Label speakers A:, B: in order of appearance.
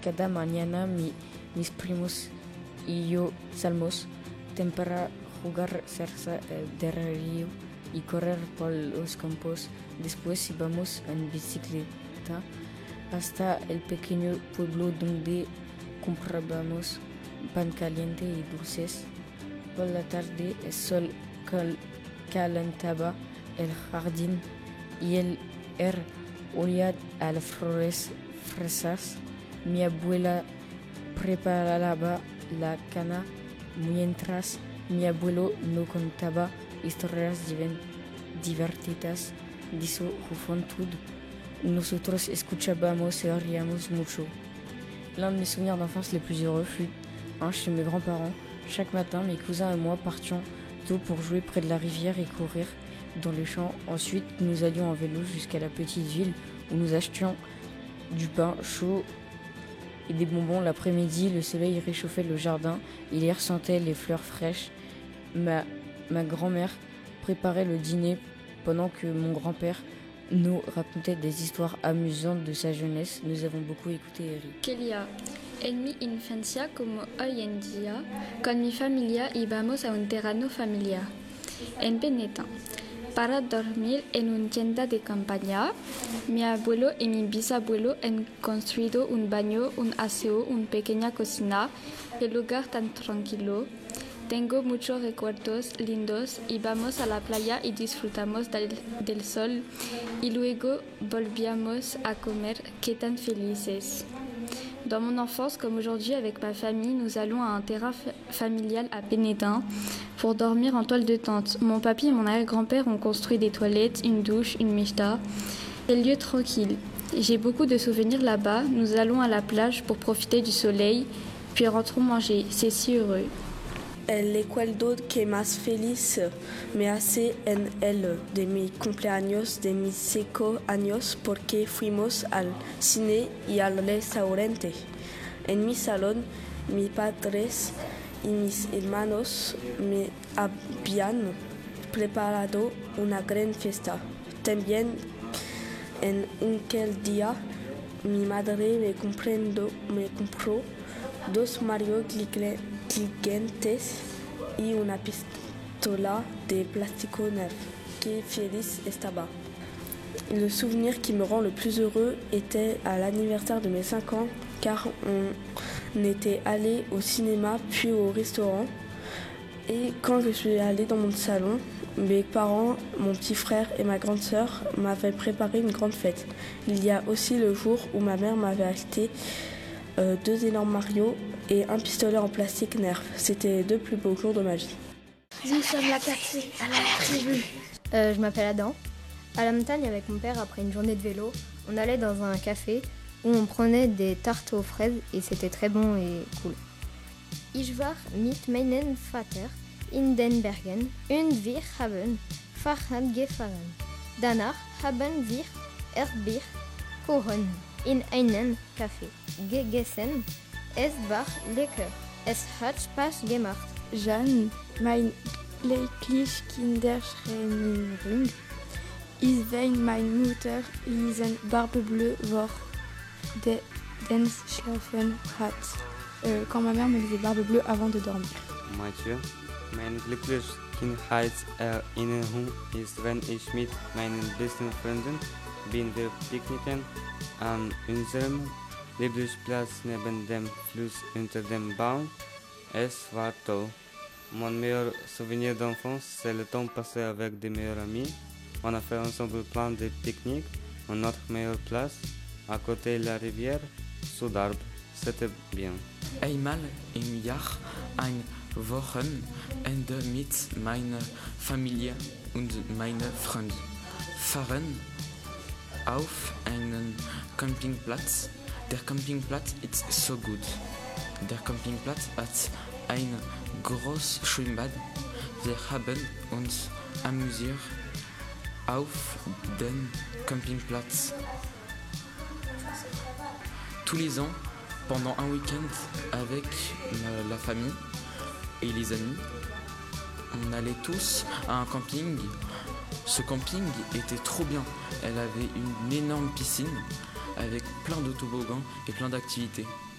A: cada mañana mis primos y yo salimos temprano jugar cerca del río y correr por los campos. Después íbamos en bicicleta hasta el pequeño pueblo donde comprábamos pan caliente y dulces. Por la tarde el sol calentaba el jardín y el aire olía a las flores frescas. Mi abuela preparaba la cena mientras mi abuelo nos contaba historias divertidas de su juventud. Nosotros escuchábamos et riamos mucho. L'un de mes souvenirs d'enfance les plus heureux fut chez mes grands-parents. Chaque matin, mes cousins et moi partions tôt pour jouer près de la rivière et courir dans les champs. Ensuite, nous allions en vélo jusqu'à la petite ville où nous achetions du pain chaud et des bonbons. L'après-midi, le soleil réchauffait le jardin. Il y ressentait les fleurs fraîches. Ma grand-mère préparait le dîner pendant que mon grand-père nous racontait des histoires amusantes de sa jeunesse. Nous avons beaucoup écouté et ri.
B: Quería, en mi infancia como hoy en día, con mi familia íbamos a un terreno familiar en Benetton para dormir en una tienda de campaña. Mi abuelo y mi bisabuelo han construido un baño, un aseo, una pequeña cocina. El lugar tan tranquilo. Tengo muchos recuerdos lindos. Íbamos a la playa y disfrutamos del sol y luego volvíamos a comer. Qué tan felices. Dans mon enfance, comme aujourd'hui avec ma famille, nous allons à un terrain familial à Benetton pour dormir en toile de tente. Mon papy et mon arrière-grand-père ont construit des toilettes, une douche, une mechta. Des lieux tranquilles. J'ai beaucoup de souvenirs là-bas. Nous allons à la plage pour profiter du soleil, puis rentrons manger. C'est si heureux.
C: El recuerdo que más feliz me hace en el de mi cumpleaños de mis 5 años porque fuimos al cine y al restaurante. En mi salón, mis padres y mis hermanos me habían preparado una gran fiesta. También en aquel día mi madre me compró 2 Mario gigantes y una pistola de plástico neuf. Qué feliz estaba. Le souvenir qui me rend le plus heureux était à l'anniversaire de mes 5 ans, car on était allé au cinéma puis au restaurant. Et quand je suis allée dans mon salon, mes parents, mon petit frère et ma grande sœur m'avaient préparé une grande fête. Il y a aussi le jour où ma mère m'avait acheté 2 énormes Mario et un pistolet en plastique Nerf. C'était les 2 plus beaux jours de ma vie.
D: Nous sommes la quartier à la tribu.
E: Je m'appelle Adam. À la montagne avec mon père, après une journée de vélo, on allait dans un café où on prenait des tartes aux fraises et c'était très bon et cool. Ich war mit meinem Vater in den Bergen und wir haben Fahrrad gefahren. Danach haben wir Erdbeerkuchen in einem Café gegessen. Es war lecker. Es hat Spaß gemacht.
F: Jeanne, mein glücklich Kinderschreinin. Ich wenn meine Mutter diesen Barbe-Bleue vor den schlafen hat. Quand ma mère me disait Barbe-Bleue avant de dormir.
G: Mathieu, meine glückliche Kindheitserinnerung ist, wenn ich mit meinen besten Freunden bin. Wir picknicken an unserem Lieblingsplatz neben dem Fluss unter dem Baum. Es war toll. Mon meilleur souvenir d'enfance, c'est le temps passé avec des meilleurs amis. On a fait ensemble plein de pique-niques. Notre meilleure place, à côté de la rivière, sous d'arbres. C'était bien.
H: Einmal im Jahr ein Wochenende mit meiner Familie und meinen Freunden fahren auf einen Campingplatz. Der Campingplatz ist so gut. Der Campingplatz hat ein großes Schwimmbad. Wir haben uns amüsiert auf dem Campingplatz. Tous les ans, pendant un week-end avec la famille et les amis, on allait tous à un camping. Ce camping était trop bien. Elle avait une énorme piscine avec plein de toboggans et plein d'activités.